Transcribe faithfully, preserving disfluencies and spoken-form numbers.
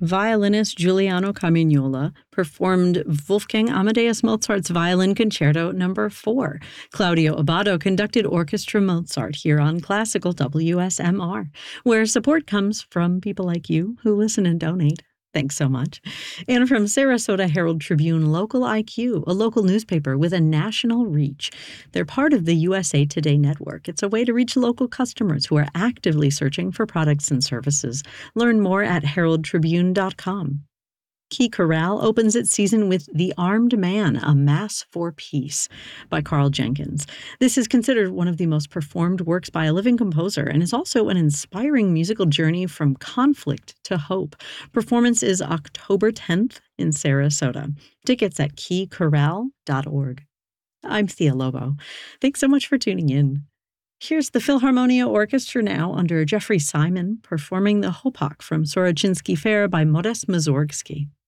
Violinist Giuliano Carmignola performed Wolfgang Amadeus Mozart's Violin Concerto Number four. Claudio Abbado conducted Orchestra Mozart here on Classical W S M R, where support comes from people like you who listen and donate. Thanks so much. And from Sarasota Herald Tribune Local I Q, a local newspaper with a national reach. They're part of the U S A Today network. It's a way to reach local customers who are actively searching for products and services. Learn more at herald tribune dot com. Key Chorale opens its season with The Armed Man, A Mass for Peace by Carl Jenkins. This is considered one of the most performed works by a living composer and is also an inspiring musical journey from conflict to hope. Performance is October tenth in Sarasota. Tickets at key chorale dot org. I'm Thea Lobo. Thanks so much for tuning in. Here's the Philharmonia Orchestra now under Jeffrey Simon performing the Hopok from Sorochinsky Fair by Modest Mussorgsky.